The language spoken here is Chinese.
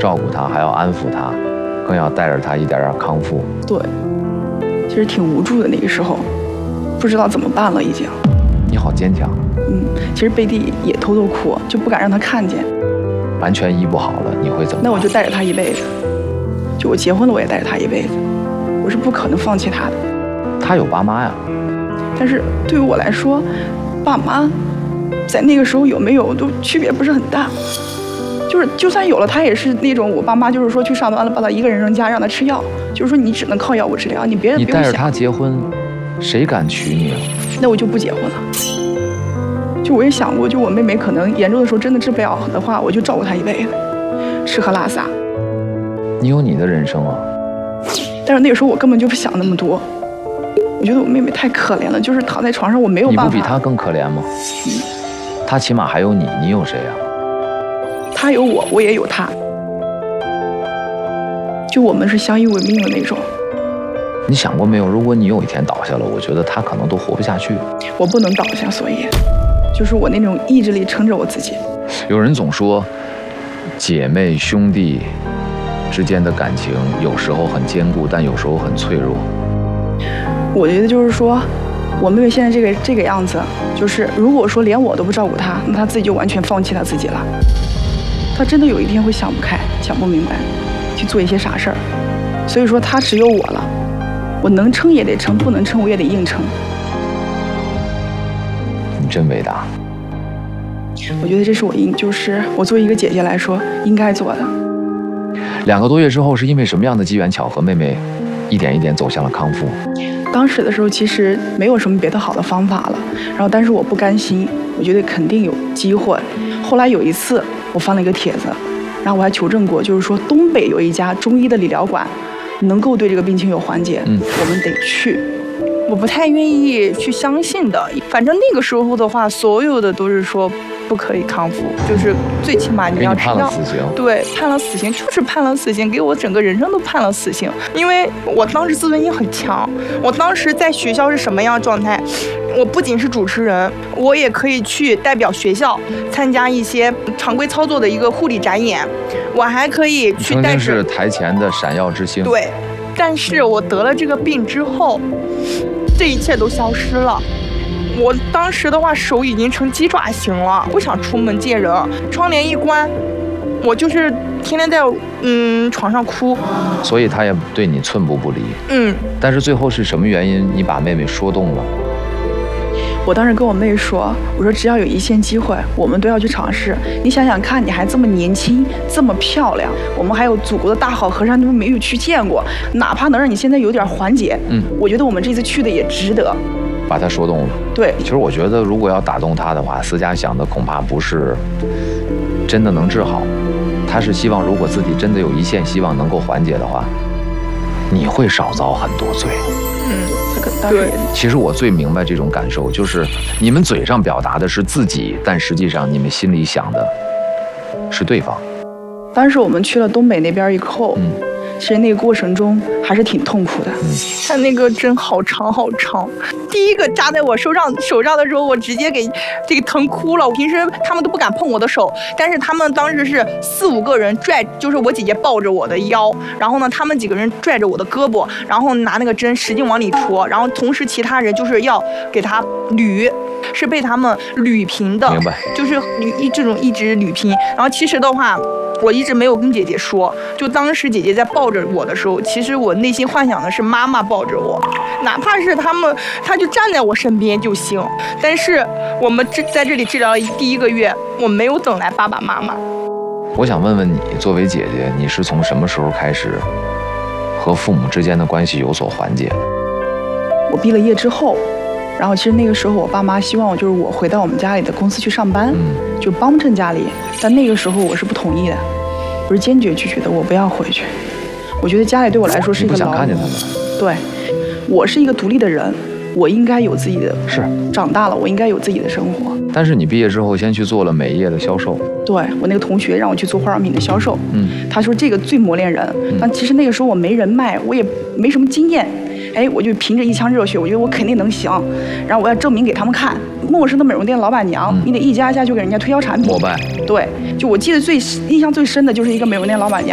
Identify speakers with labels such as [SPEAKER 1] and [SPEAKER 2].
[SPEAKER 1] 照顾她，还要安抚她，更要带着她一点点康复。
[SPEAKER 2] 对，其实挺无助的那个时候，不知道怎么办了已经。
[SPEAKER 1] 你好坚强。
[SPEAKER 2] 其实背地也偷偷哭，就不敢让他看见。
[SPEAKER 1] 完全医不好了，你会怎么办？
[SPEAKER 2] 那我就带着他一辈子，就我结婚了，我也带着他一辈子，我是不可能放弃他的。
[SPEAKER 1] 他有爸妈呀。
[SPEAKER 2] 但是对于我来说，爸妈在那个时候有没有都区别不是很大。就算有了，他也是那种我爸妈就是说去上班了，把他一个人扔家，让他吃药，就是说你只能靠药物治疗，你别人不用想。
[SPEAKER 1] 你带着他结婚，谁敢娶你啊？
[SPEAKER 2] 那我就不结婚了。就我也想过，就我妹妹可能严重的时候真的治不了的话，我就照顾她一辈子，吃喝拉撒。
[SPEAKER 1] 你有你的人生啊。
[SPEAKER 2] 但是那个时候我根本就不想那么多，我觉得我妹妹太可怜了，就是躺在床上我没有办法。
[SPEAKER 1] 你不比她更可怜吗？她起码还有你，你有谁啊？
[SPEAKER 2] 她有我，我也有她，就我们是相依为命的那种。
[SPEAKER 1] 你想过没有？如果你有一天倒下了，我觉得她可能都活不下去。
[SPEAKER 2] 我不能倒下，所以就是我那种意志力撑着我自己。
[SPEAKER 1] 有人总说，姐妹兄弟之间的感情有时候很坚固，但有时候很脆弱。
[SPEAKER 2] 我觉得就是说，我妹妹现在这个样子，就是如果说连我都不照顾她，那她自己就完全放弃她自己了。她真的有一天会想不开，想不明白，去做一些傻事儿。所以说她只有我了，我能撑也得撑，不能撑我也得硬撑。
[SPEAKER 1] 你真伟大。
[SPEAKER 2] 我觉得这是就是我作为一个姐姐来说应该做的。
[SPEAKER 1] 2个多月之后，是因为什么样的机缘巧合，妹妹一点一点走向了康复？
[SPEAKER 2] 当时的时候其实没有什么别的好的方法了，然后但是我不甘心，我觉得肯定有机会。后来有一次我翻了一个帖子，然后我还求证过，就是说东北有一家中医的理疗馆，能够对这个病情有缓解，我们得去。
[SPEAKER 3] 我不太愿意去相信的，反正那个时候的话，所有的都是说不可以康复，就是最起码你要吃药。
[SPEAKER 1] 给你判了死刑。
[SPEAKER 3] 对，判了死刑，就是判了死刑，给我整个人生都判了死刑。因为我当时自尊心很强，我当时在学校是什么样的状态？我不仅是主持人，我也可以去代表学校参加一些常规操作的一个护理展演，我还可以去带着。
[SPEAKER 1] 曾经是台前的闪耀之星。
[SPEAKER 3] 对，但是我得了这个病之后，这一切都消失了。我当时的话，手已经成鸡爪形了，不想出门见人，窗帘一关，我就是天天在床上哭。
[SPEAKER 1] 所以他也对你寸步不离。但是最后是什么原因，你把妹妹说动了？
[SPEAKER 2] 我当时跟我妹说，我说只要有一线机会，我们都要去尝试。你想想看，你还这么年轻，这么漂亮，我们还有祖国的大好河山都没有去见过，哪怕能让你现在有点缓解，我觉得我们这次去的也值得。
[SPEAKER 1] 把他说动了。
[SPEAKER 2] 对，
[SPEAKER 1] 其实我觉得，如果要打动他的话，思佳想的恐怕不是真的能治好，他是希望如果自己真的有一线希望能够缓解的话，你会少遭很多罪。
[SPEAKER 2] 对。
[SPEAKER 1] 其实我最明白这种感受，就是你们嘴上表达的是自己，但实际上你们心里想的是对方。
[SPEAKER 2] 当时我们去了东北那边以后，其实那个过程中还是挺痛苦的。
[SPEAKER 3] 他那个针好长好长，第一个扎在我手上的时候，我直接给这个疼哭了。平时他们都不敢碰我的手，但是他们当时是4、5个人拽，就是我姐姐抱着我的腰，然后呢，他们几个人拽着我的胳膊，然后拿那个针使劲往里戳，然后同时其他人就是要给他捋，是被他们捋平的。
[SPEAKER 1] 明白。
[SPEAKER 3] 就是这种一直捋平。然后其实的话，我一直没有跟姐姐说，就当时姐姐在抱着我的时候，其实我内心幻想的是妈妈抱着我，哪怕是他就站在我身边就行。但是我们在这里治疗第1个月，我没有等来爸爸妈妈。
[SPEAKER 1] 我想问问你，作为姐姐，你是从什么时候开始和父母之间的关系有所缓解的？
[SPEAKER 2] 我毕了业之后，然后其实那个时候我爸妈希望我回到我们家里的公司去上班，就帮衬家里。但那个时候我是不同意的，我是坚决拒绝的，我不要回去。我觉得家里对我来说是一个牢笼。
[SPEAKER 1] 不想看见他们。
[SPEAKER 2] 对，我是一个独立的人，我应该有自己的。
[SPEAKER 1] 是。
[SPEAKER 2] 长大了，我应该有自己的生活。
[SPEAKER 1] 但是你毕业之后先去做了美业的销售。
[SPEAKER 2] 对，我那个同学让我去做化妆品的销售。他说这个最磨练人。但其实那个时候我没人脉，我也没什么经验。我就凭着一腔热血，我觉得我肯定能行。然后我要证明给他们看，陌生的美容店老板娘，你得一家一家就给人家推销产品。
[SPEAKER 1] 膜拜。
[SPEAKER 2] 对，就我记得印象最深的就是一个美容店老板娘。